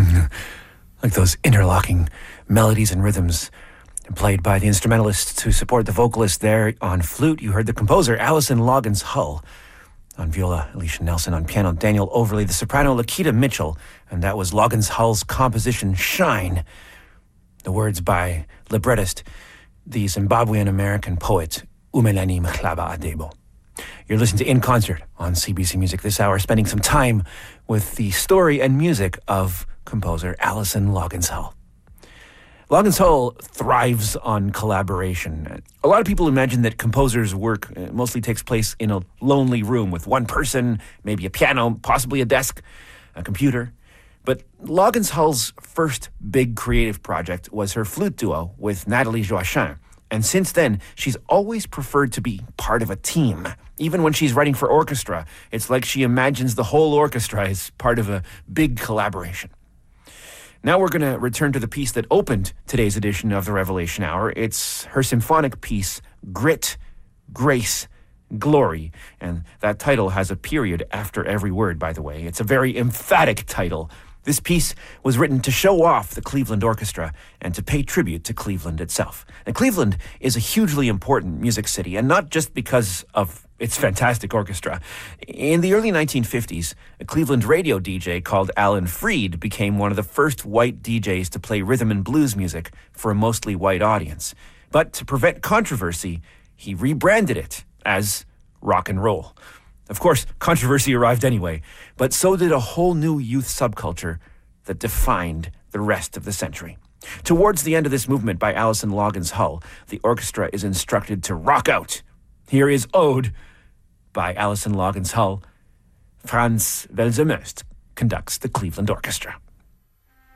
Like those interlocking melodies and rhythms played by the instrumentalists to support the vocalist there. On flute, you heard the composer, Alison Loggins Hull. On viola, Alicia Nelson. On piano, Daniel Overley. The soprano, Lakita Mitchell. And that was Loggins Hull's composition, Shine. The words by librettist, the Zimbabwean-American poet, Umeleni Mhlaba Adebo. You're listening to In Concert on CBC Music this hour, spending some time with the story and music of composer Alison Loggins Hull. Loggins Hull thrives on collaboration. A lot of people imagine that composers' work mostly takes place in a lonely room with one person, maybe a piano, possibly a desk, a computer. But Loggins Hull's first big creative project was her flute duo with Nathalie Joachim. And since then, she's always preferred to be part of a team. Even when she's writing for orchestra, it's like she imagines the whole orchestra as part of a big collaboration. Now we're going to return to the piece that opened today's edition of the Revelation Hour. It's her symphonic piece, Grit, Grace, Glory. And that title has a period after every word, by the way. It's a very emphatic title. This piece was written to show off the Cleveland Orchestra and to pay tribute to Cleveland itself. And Cleveland is a hugely important music city, and not just because of its fantastic orchestra. In the early 1950s, a Cleveland radio DJ called Alan Freed became one of the first white DJs to play rhythm and blues music for a mostly white audience. But to prevent controversy, he rebranded it as rock and roll. Of course, controversy arrived anyway, but so did a whole new youth subculture that defined the rest of the century. Towards the end of this movement by Alison Loggins Hull, the orchestra is instructed to rock out. Here is Ode by Alison Loggins Hull. Franz Welser-Möst conducts the Cleveland Orchestra.